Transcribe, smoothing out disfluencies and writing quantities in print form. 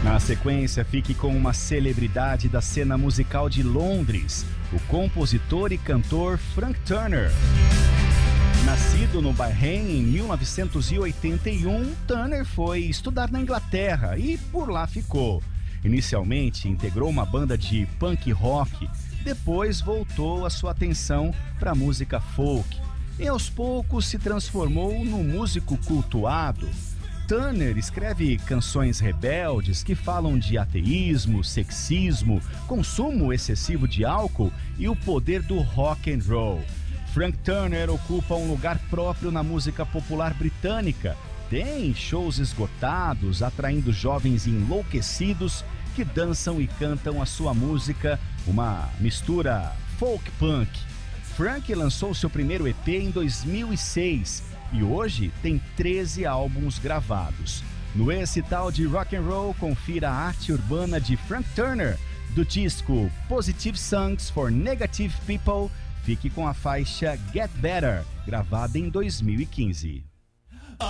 Na sequência, fique com uma celebridade da cena musical de Londres, o compositor e cantor Frank Turner. Nascido no Bahrein em 1981, Turner foi estudar na Inglaterra e por lá ficou. Inicialmente, integrou uma banda de punk rock, depois voltou a sua atenção para a música folk e aos poucos se transformou num músico cultuado. Turner escreve canções rebeldes que falam de ateísmo, sexismo, consumo excessivo de álcool e o poder do rock and roll. Frank Turner ocupa um lugar próprio na música popular britânica. Tem shows esgotados, atraindo jovens enlouquecidos que dançam e cantam a sua música, uma mistura folk-punk. Frank lançou seu primeiro EP em 2006 e hoje tem 13 álbuns gravados. No Esse Tal de Rock and Roll, confira a arte urbana de Frank Turner, do disco Positive Songs for Negative People. Fique com a faixa Get Better, gravada em 2015.